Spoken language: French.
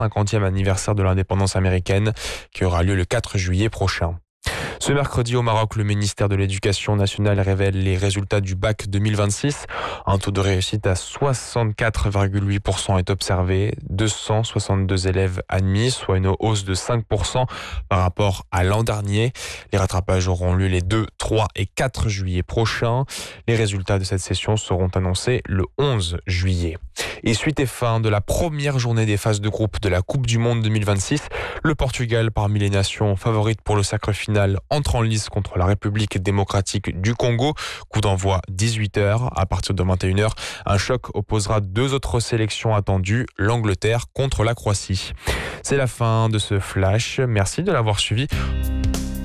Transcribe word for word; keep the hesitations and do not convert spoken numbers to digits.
cinquantième anniversaire de l'indépendance américaine qui aura lieu le quatre juillet prochain. Ce mercredi au Maroc, le ministère de l'Éducation nationale révèle les résultats du bac deux mille vingt-six. Un taux de réussite à soixante-quatre virgule huit pour cent est observé. deux cent soixante-deux élèves admis, soit une hausse de cinq pour cent par rapport à l'an dernier. Les rattrapages auront lieu les deux, trois et quatre juillet prochains. Les résultats de cette session seront annoncés le onze juillet. Et suite et fin de la première journée des phases de groupe de la Coupe du Monde deux mille vingt-six, le Portugal, parmi les nations favorites pour le sacre final, entre en lice contre la République démocratique du Congo. Coup d'envoi dix-huit heures. À partir de vingt et une heures, un choc opposera deux autres sélections attendues, l'Angleterre contre la Croatie. C'est la fin de ce flash. Merci de l'avoir suivi.